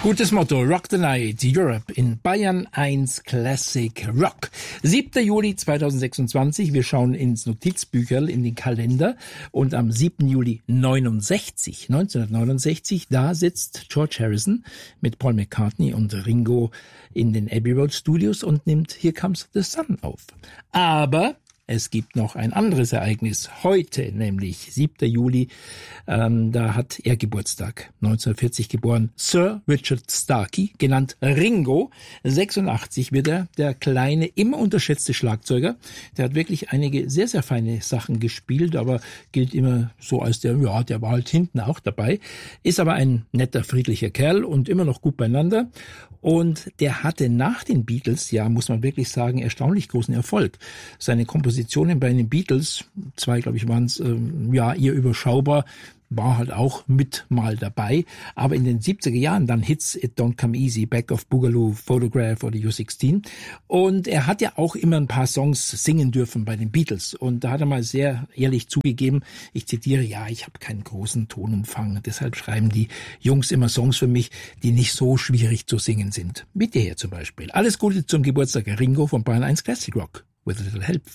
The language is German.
Gutes Motto, Rock the Night, Europe in Bayern 1 Classic Rock. 7. Juli 2026, wir schauen ins Notizbücherl, in den Kalender und am 7. Juli 1969, da sitzt George Harrison mit Paul McCartney und Ringo in den Abbey Road Studios und nimmt Here Comes the Sun auf. Aber es gibt noch ein anderes Ereignis. Heute, nämlich 7. Juli, da hat er Geburtstag. 1940 geboren, Sir Richard Starkey, genannt Ringo. 86 wird er, der kleine, immer unterschätzte Schlagzeuger. Der hat wirklich einige sehr, sehr feine Sachen gespielt, aber gilt immer so als der war halt hinten auch dabei. Ist aber ein netter, friedlicher Kerl und immer noch gut beieinander. Und der hatte nach den Beatles, ja, muss man wirklich sagen, erstaunlich großen Erfolg. Seine Kompositionen bei den Beatles, 2, glaube ich, waren es, eher überschaubar, war halt auch mit mal dabei. Aber in den 70er Jahren dann Hits, It Don't Come Easy, Back of Boogaloo, Photograph oder U16. Und er hat ja auch immer ein paar Songs singen dürfen bei den Beatles. Und da hat er mal sehr ehrlich zugegeben, ich zitiere, ja, ich habe keinen großen Tonumfang. Deshalb schreiben die Jungs immer Songs für mich, die nicht so schwierig zu singen sind. Wie der hier zum Beispiel. Alles Gute zum Geburtstag, Ringo von Bayern 1 Classic Rock. With a little help